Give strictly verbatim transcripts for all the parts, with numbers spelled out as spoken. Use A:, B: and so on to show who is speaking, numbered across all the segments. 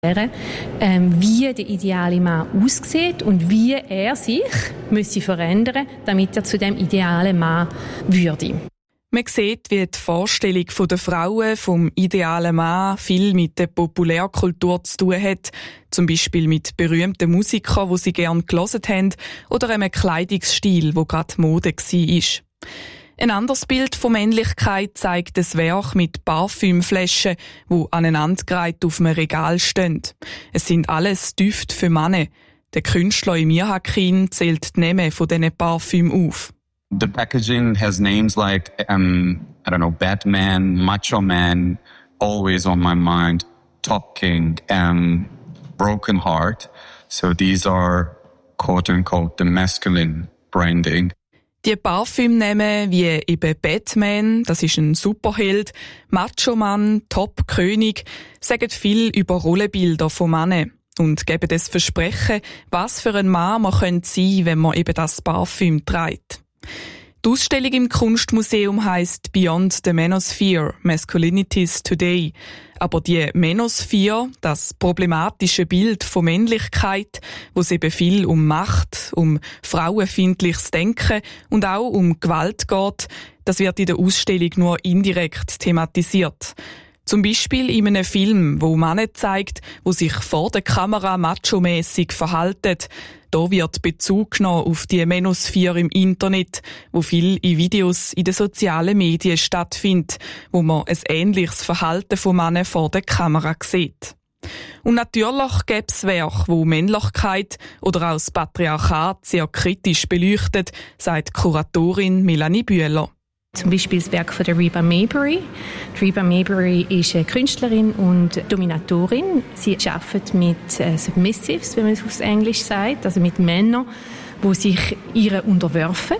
A: ähm, wie der ideale Mann aussieht und wie er sich müsse verändern, damit er zu dem idealen Mann würde.
B: Man sieht, wie die Vorstellung der Frauen vom idealen Mann viel mit der Populärkultur zu tun hat. Zum Beispiel mit berühmten Musikern, die sie gerne gehört haben, oder einem Kleidungsstil, der gerade Mode war. Ein anderes Bild von Männlichkeit zeigt das Werk mit Parfümflaschen, die aneinandergereiht auf einem Regal stehen. Es sind alles Düfte für Männer. Der Künstler Emir Hakin zählt die Namen von diesen Parfümen auf.
C: The packaging has names like, um, I don't know, Batman, Macho Man, Always on My Mind, Top King, and Broken Heart. So these are quote-unquote the masculine branding.
B: Die Parfümnamen wie eben Batman, das ist ein Superheld, Macho Man, Top König, sagen viel über Rollenbilder von Männern und geben das Versprechen, was für ein Mann man sein könnte, wenn man eben das Parfüm trägt. Die Ausstellung im Kunstmuseum heisst Beyond the Manosphere, Masculinities Today. Aber die Manosphere, das problematische Bild von Männlichkeit, wo es eben viel um Macht, um frauenfeindliches Denken und auch um Gewalt geht, das wird in der Ausstellung nur indirekt thematisiert. Zum Beispiel in einem Film, wo Männer zeigt, wo sich vor der Kamera macho-mässig verhalten. Da wird Bezug genommen auf die Manosphere im Internet, wo viel in Videos in den sozialen Medien stattfindet, wo man ein ähnliches Verhalten von Männern vor der Kamera sieht. Und natürlich gäbe es Werke, wo Männlichkeit oder auch das Patriarchat sehr kritisch beleuchtet, sagt Kuratorin Melanie Bühler.
A: Zum Beispiel das Werk von der Reba Maybury. Die Reba Maybury ist eine Künstlerin und Dominatorin. Sie arbeitet mit äh, Submissives, wenn man es auf Englisch sagt, also mit Männern, die sich ihr unterwerfen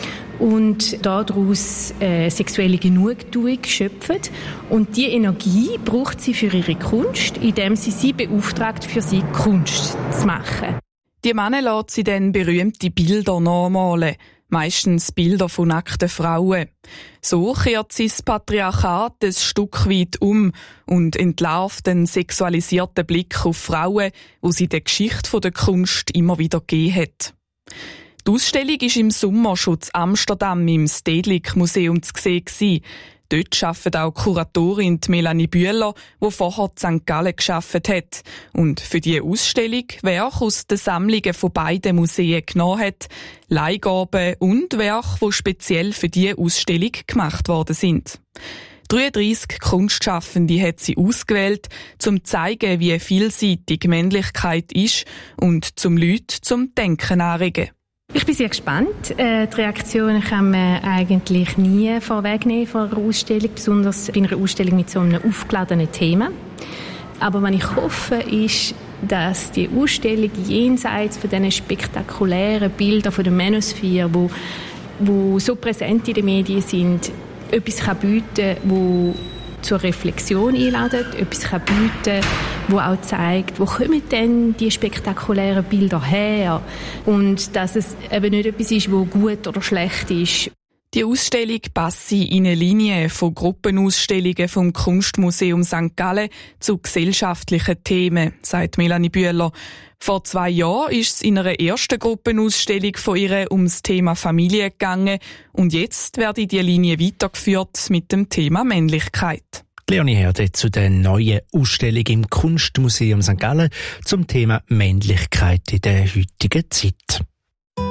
A: und daraus äh, sexuelle Genugtuung schöpfen. Und diese Energie braucht sie für ihre Kunst, indem sie sie beauftragt, für sie Kunst zu machen.
B: Die Männer lassen sie dann berühmte Bilder nachmalen. Meistens Bilder von nackten Frauen. So kehrt sie das Patriarchat ein Stück weit um und entlarvt den sexualisierten Blick auf Frauen, wo sie der Geschichte der Kunst immer wieder gegeben hat. Die Ausstellung war im Sommer schon in Amsterdam im Stedelijk Museum zu sehen. Dort arbeitet auch Kuratorin Melanie Bühler, die vorher in Sankt Gallen gearbeitet hat und für diese Ausstellung Werke aus den Sammlungen von beiden Museen genommen hat, Leihgaben und Werke, die speziell für diese Ausstellung gemacht worden sind. dreiunddreissig Kunstschaffende hat sie ausgewählt, um zu zeigen, wie vielseitig Männlichkeit ist und zum Leute zum Denken anregen.
A: Ich bin sehr gespannt. Äh, die Reaktionen kann man eigentlich nie vorwegnehmen von einer Ausstellung, besonders bei einer Ausstellung mit so einem aufgeladenen Thema. Aber was ich hoffe, ist, dass die Ausstellung jenseits von diesen spektakulären Bildern von der Manosphere, wo, wo so präsent in den Medien sind, etwas kann bieten, wo zur Reflexion einladet, etwas kann bieten, wo auch zeigt, wo kommen denn die spektakulären Bilder her und dass es eben nicht etwas ist, wo gut oder schlecht ist.
B: Die Ausstellung passt in eine Linie von Gruppenausstellungen vom Kunstmuseum Sankt Gallen zu gesellschaftlichen Themen, sagt Melanie Bühler. Vor zwei Jahren ist es in einer ersten Gruppenausstellung von ihr ums Thema Familie gegangen und jetzt werde die Linie weitergeführt mit dem Thema Männlichkeit.
D: Leonie Herde zu der neuen Ausstellung im Kunstmuseum Sankt Gallen zum Thema Männlichkeit in der heutigen Zeit.